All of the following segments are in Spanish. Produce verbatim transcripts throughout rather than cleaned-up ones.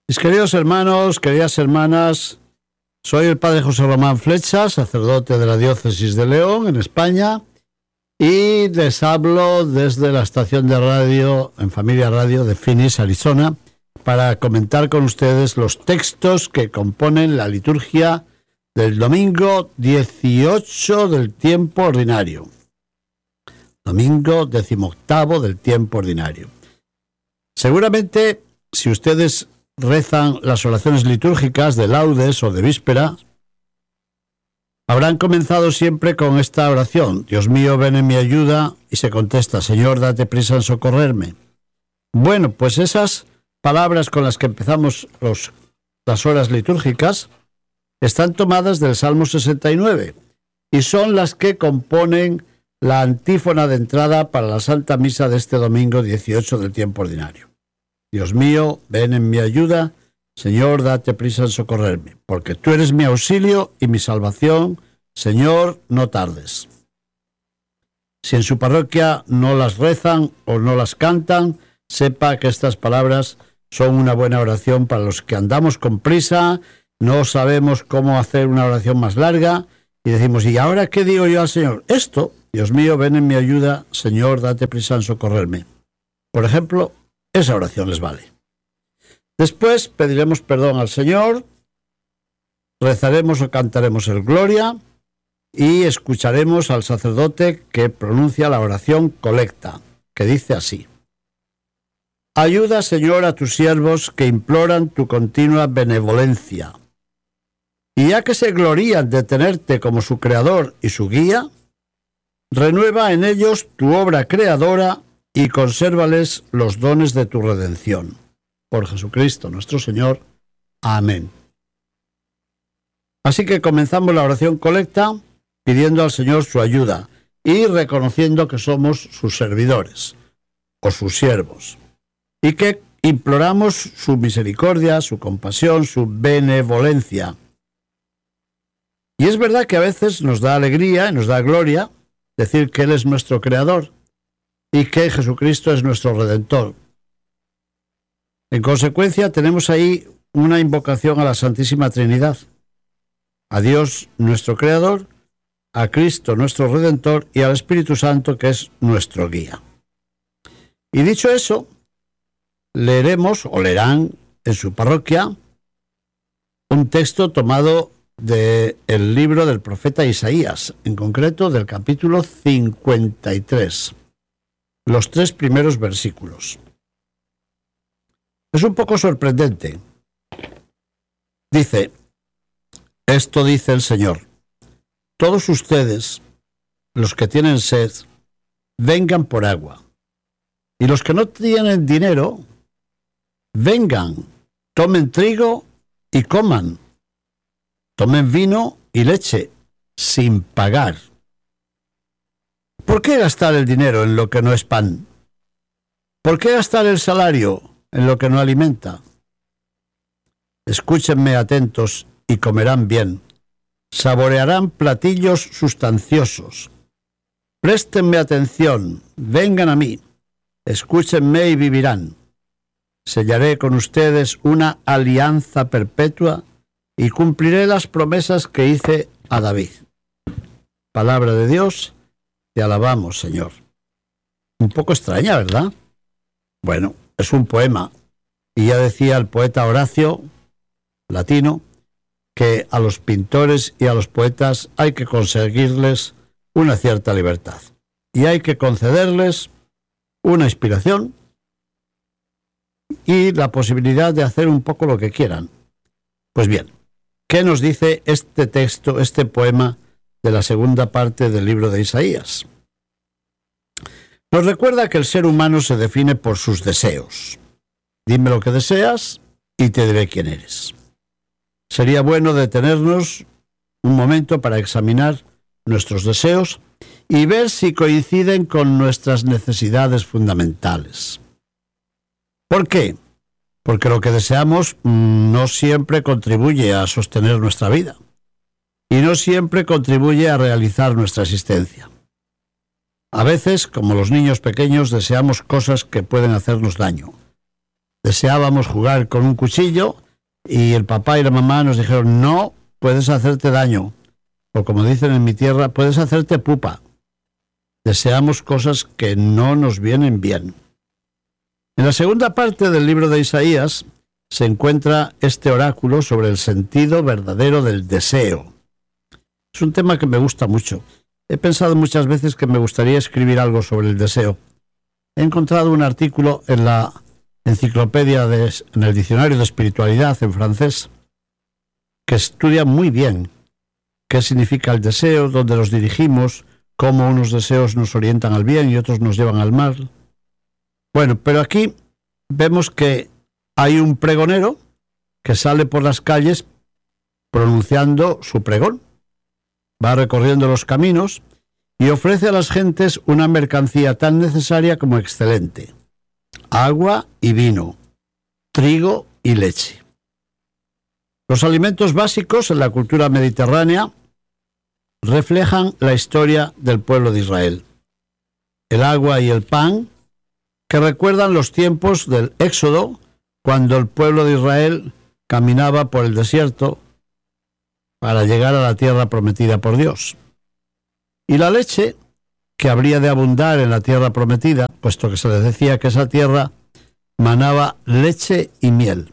Mis queridos hermanos, queridas hermanas, soy el padre José Román Flecha, sacerdote de la diócesis de León, en España, y les hablo desde la estación de radio, en Familia Radio de Phoenix, Arizona, para comentar con ustedes los textos que componen la liturgia del domingo dieciocho del tiempo ordinario. Domingo decimoctavo del tiempo ordinario. Seguramente, si ustedes rezan las oraciones litúrgicas de laudes o de víspera, habrán comenzado siempre con esta oración: Dios mío, ven en mi ayuda, y se contesta: Señor, date prisa en socorrerme. Bueno, pues esas palabras con las que empezamos los, las horas litúrgicas están tomadas del Salmo sesenta y nueve y son las que componen la antífona de entrada para la Santa Misa de este domingo dieciocho del tiempo ordinario. Dios mío, ven en mi ayuda, Señor, date prisa en socorrerme, porque tú eres mi auxilio y mi salvación, Señor, no tardes. Si en su parroquia no las rezan o no las cantan, sepa que estas palabras son una buena oración para los que andamos con prisa, no sabemos cómo hacer una oración más larga y decimos: ¿y ahora qué digo yo al Señor? Esto: Dios mío, ven en mi ayuda, Señor, date prisa en socorrerme. Por ejemplo, esa oración les vale. Después pediremos perdón al Señor, rezaremos o cantaremos el Gloria y escucharemos al sacerdote que pronuncia la oración colecta, que dice así: Ayuda, Señor, a tus siervos que imploran tu continua benevolencia. Y ya que se glorían de tenerte como su creador y su guía, renueva en ellos tu obra creadora y consérvales los dones de tu redención. Por Jesucristo nuestro Señor. Amén. Así que comenzamos la oración colecta pidiendo al Señor su ayuda y reconociendo que somos sus servidores o sus siervos y que imploramos su misericordia, su compasión, su benevolencia. Y es verdad que a veces nos da alegría y nos da gloria decir que Él es nuestro creador y que Jesucristo es nuestro redentor. En consecuencia, tenemos ahí una invocación a la Santísima Trinidad, a Dios nuestro creador, a Cristo nuestro redentor y al Espíritu Santo, que es nuestro guía. Y dicho eso, leeremos o leerán en su parroquia un texto tomado del libro del profeta Isaías, en concreto del capítulo cincuenta y tres, los tres primeros versículos. Es un poco sorprendente. Dice: Esto dice el Señor: todos ustedes, los que tienen sed, vengan por agua, y los que no tienen dinero, vengan, tomen trigo y coman. Tomen vino y leche, sin pagar. ¿Por qué gastar el dinero en lo que no es pan? ¿Por qué gastar el salario en lo que no alimenta? Escúchenme atentos y comerán bien. Saborearán platillos sustanciosos. Préstenme atención, vengan a mí. Escúchenme y vivirán. Sellaré con ustedes una alianza perpetua y cumpliré las promesas que hice a David. Palabra de Dios, te alabamos, Señor. Un poco extraña, ¿verdad? Bueno, es un poema. Y ya decía el poeta Horacio, latino, que a los pintores y a los poetas hay que conseguirles una cierta libertad. Y hay que concederles una inspiración y la posibilidad de hacer un poco lo que quieran. Pues bien, ¿qué nos dice este texto, este poema de la segunda parte del libro de Isaías? Nos recuerda que el ser humano se define por sus deseos. Dime lo que deseas y te diré quién eres. Sería bueno detenernos un momento para examinar nuestros deseos y ver si coinciden con nuestras necesidades fundamentales. ¿Por qué? Porque lo que deseamos no siempre contribuye a sostener nuestra vida y no siempre contribuye a realizar nuestra existencia. A veces, como los niños pequeños, deseamos cosas que pueden hacernos daño. deseábamos jugar con un cuchillo y el papá y la mamá nos dijeron, no, puedes hacerte daño. O como dicen en mi tierra, puedes hacerte pupa. Deseamos cosas que no nos vienen bien. En la segunda parte del libro de Isaías se encuentra este oráculo sobre el sentido verdadero del deseo. Es un tema que me gusta mucho. He pensado muchas veces que me gustaría escribir algo sobre el deseo. He encontrado un artículo en la enciclopedia, de, en el diccionario de espiritualidad en francés, que estudia muy bien qué significa el deseo, dónde nos dirigimos, cómo unos deseos nos orientan al bien y otros nos llevan al mal. Bueno, pero aquí vemos que hay un pregonero que sale por las calles pronunciando su pregón. Va recorriendo los caminos y ofrece a las gentes una mercancía tan necesaria como excelente: agua y vino, trigo y leche. Los alimentos básicos en la cultura mediterránea reflejan la historia del pueblo de Israel. El agua y el pan, que recuerdan los tiempos del Éxodo, cuando el pueblo de Israel caminaba por el desierto para llegar a la tierra prometida por Dios. Y la leche, que habría de abundar en la tierra prometida, puesto que se les decía que esa tierra manaba leche y miel.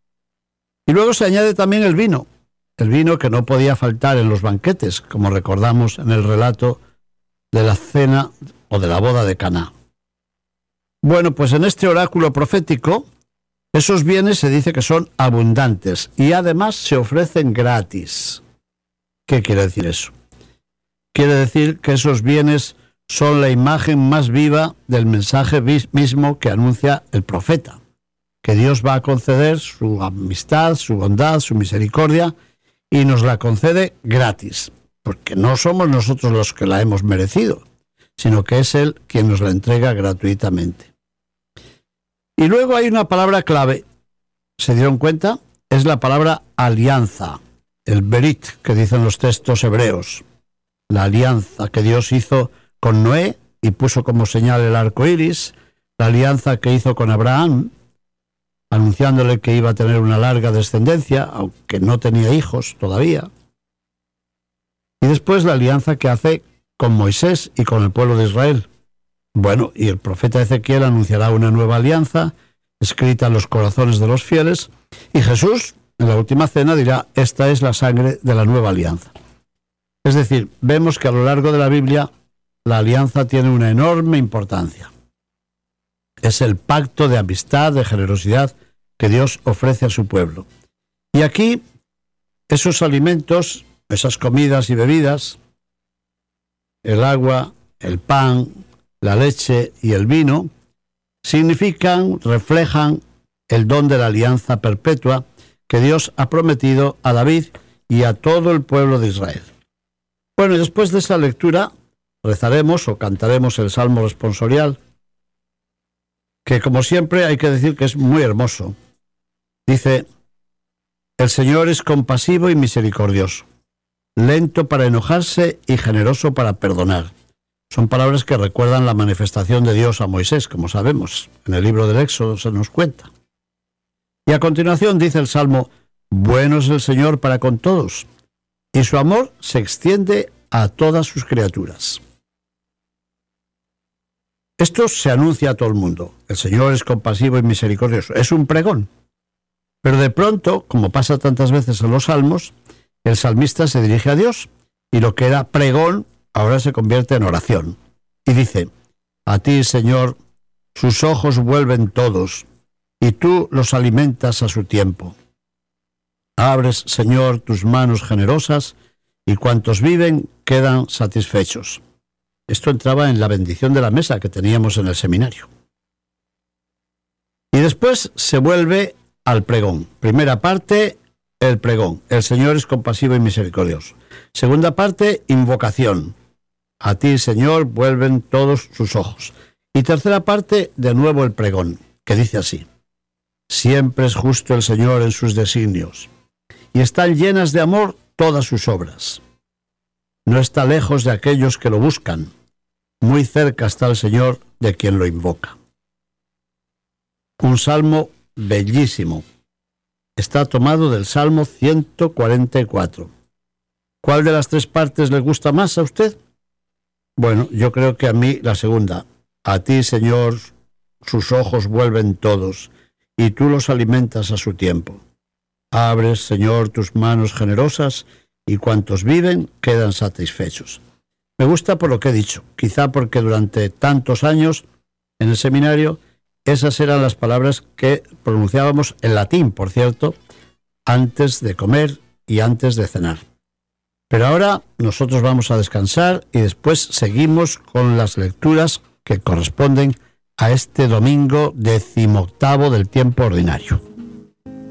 Y luego se añade también el vino, el vino que no podía faltar en los banquetes, como recordamos en el relato de la cena o de la boda de Caná. Bueno, pues en este oráculo profético, esos bienes se dice que son abundantes y además se ofrecen gratis. ¿Qué quiere decir eso? Quiere decir que esos bienes son la imagen más viva del mensaje mismo que anuncia el profeta, que Dios va a conceder su amistad, su bondad, su misericordia, y nos la concede gratis, porque no somos nosotros los que la hemos merecido, sino que es Él quien nos la entrega gratuitamente. Y luego hay una palabra clave, ¿se dieron cuenta? Es la palabra alianza, el berit, que dicen los textos hebreos. La alianza que Dios hizo con Noé y puso como señal el arco iris, la alianza que hizo con Abraham, anunciándole que iba a tener una larga descendencia, aunque no tenía hijos todavía. Y después la alianza que hace con Moisés y con el pueblo de Israel. Bueno, y el profeta Ezequiel anunciará una nueva alianza, escrita en los corazones de los fieles, y Jesús, en la última cena, dirá, esta es la sangre de la nueva alianza. Es decir, vemos que a lo largo de la Biblia la alianza tiene una enorme importancia. Es el pacto de amistad, de generosidad que Dios ofrece a su pueblo. Y aquí, esos alimentos, esas comidas y bebidas, el agua, el pan, la leche y el vino, significan, reflejan el don de la alianza perpetua que Dios ha prometido a David y a todo el pueblo de Israel. Bueno, y después de esa lectura, rezaremos o cantaremos el Salmo responsorial, que como siempre hay que decir que es muy hermoso. Dice, el Señor es compasivo y misericordioso, lento para enojarse y generoso para perdonar. Son palabras que recuerdan la manifestación de Dios a Moisés, como sabemos, en el libro del Éxodo se nos cuenta. Y a continuación dice el Salmo, bueno es el Señor para con todos, y su amor se extiende a todas sus criaturas. Esto se anuncia a todo el mundo. El Señor es compasivo y misericordioso. Es un pregón. Pero de pronto, como pasa tantas veces en los salmos, el salmista se dirige a Dios y lo que era pregón ahora se convierte en oración. Y dice, a ti, Señor, sus ojos vuelven todos y tú los alimentas a su tiempo. Abres, Señor, tus manos generosas y cuantos viven quedan satisfechos. Esto entraba en la bendición de la mesa que teníamos en el seminario. Y después se vuelve al pregón. Primera parte, el pregón. El Señor es compasivo y misericordioso. Segunda parte, invocación. A ti, Señor, vuelven todos sus ojos. Y tercera parte, de nuevo el pregón, que dice así. Siempre es justo el Señor en sus designios, y están llenas de amor todas sus obras. No está lejos de aquellos que lo buscan. Muy cerca está el Señor de quien lo invoca. Un salmo bellísimo. Está tomado del Salmo ciento cuarenta y cuatro. ¿Cuál de las tres partes le gusta más a usted? Bueno, yo creo que a mí la segunda. A ti, Señor, sus ojos vuelven todos, y tú los alimentas a su tiempo. Abres, Señor, tus manos generosas, y cuantos viven quedan satisfechos. Me gusta por lo que he dicho, quizá porque durante tantos años en el seminario esas eran las palabras que pronunciábamos en latín, por cierto, antes de comer y antes de cenar. Pero ahora nosotros vamos a descansar y después seguimos con las lecturas que corresponden a este domingo decimoctavo del tiempo ordinario.